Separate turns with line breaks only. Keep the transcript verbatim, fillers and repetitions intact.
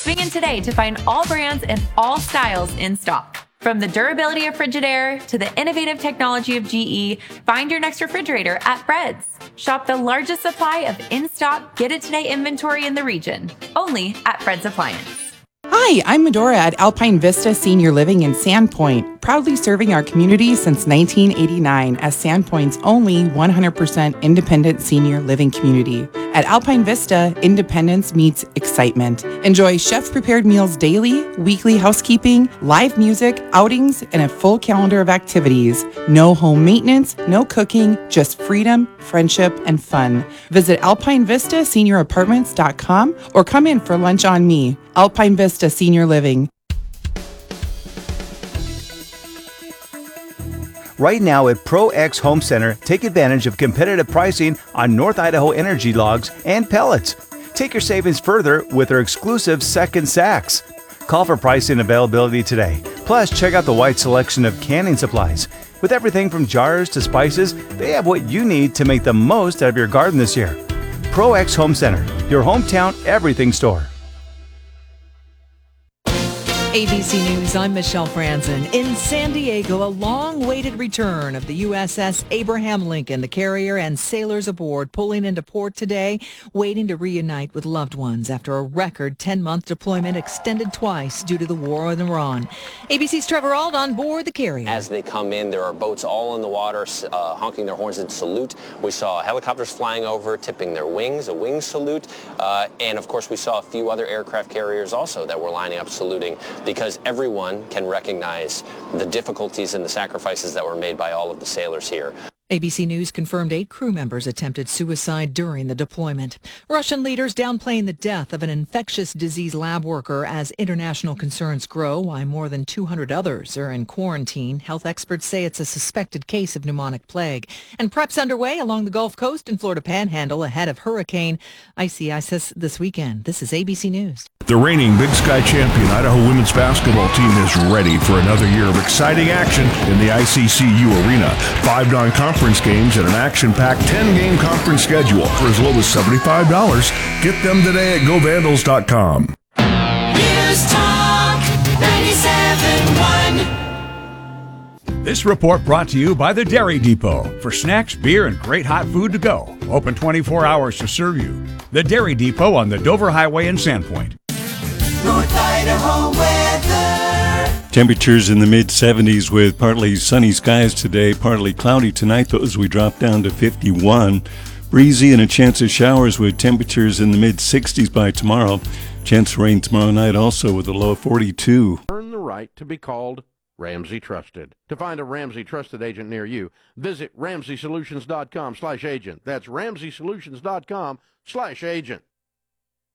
Swing in today to find all brands and all styles in stock. From the durability of Frigidaire to the innovative technology of G E, find your next refrigerator at Fred's. Shop the largest supply of in-stock, get-it-today inventory in the region, only at Fred's Appliance.
Hi, I'm Medora at Alpine Vista Senior Living in Sandpoint, proudly serving our community since nineteen eighty-nine as Sandpoint's only one hundred percent independent senior living community. At Alpine Vista, independence meets excitement. Enjoy chef-prepared meals daily, weekly housekeeping, live music, outings, and a full calendar of activities. No home maintenance, no cooking, just freedom, friendship, and fun. Visit alpine vista senior apartments dot com or come in for lunch on me. Alpine Vista Senior Living.
Right now at Pro X Home Center, take advantage of competitive pricing on North Idaho Energy logs and pellets. Take your savings further with our exclusive second sacks. Call for pricing and availability today. Plus, check out the wide selection of canning supplies. With everything from jars to spices, they have what you need to make the most out of your garden this year. Pro X Home Center, your hometown everything store.
A B C News, I'm Michelle Franzen. In San Diego, a long-awaited return of the U S S Abraham Lincoln, the carrier and sailors aboard pulling into port today, waiting to reunite with loved ones after a record ten-month deployment extended twice due to the war in Iran. A B C's Trevor Auld on board the carrier.
As they come in, there are boats all in the water, uh, honking their horns in salute. We saw helicopters flying over, tipping their wings, a wing salute. Uh, and, of course, we saw a few other aircraft carriers also that were lining up saluting, because everyone can recognize the difficulties and the sacrifices that were made by all of the sailors here.
A B C News confirmed eight crew members attempted suicide during the deployment. Russian leaders downplaying the death of an infectious disease lab worker as international concerns grow while more than two hundred others are in quarantine. Health experts say it's a suspected case of pneumonic plague. And preps underway along the Gulf Coast and Florida Panhandle ahead of Hurricane Isaias this weekend. This is A B C News.
The reigning Big Sky champion Idaho women's basketball team is ready for another year of exciting action in the I C C U arena. Five non-conference games and an action-packed ten-game conference schedule for as low as seventy-five dollars. Get them today at go vandals dot com.
News Talk ninety-seven point one.
This report brought to you by the Dairy Depot. For snacks, beer, and great hot food to go. Open twenty-four hours to serve you. The Dairy Depot on the Dover Highway in Sandpoint.
North Idaho weather.
Temperatures in the mid seventies with partly sunny skies today, partly cloudy tonight, though, as we drop down to fifty-one. Breezy and a chance of showers with temperatures in the mid sixties by tomorrow. Chance of rain tomorrow night also with a low of forty-two.
Earn the right to be called Ramsey Trusted. To find a Ramsey Trusted agent near you, visit ramsey solutions dot com slash agent. That's ramsey solutions dot com slash agent.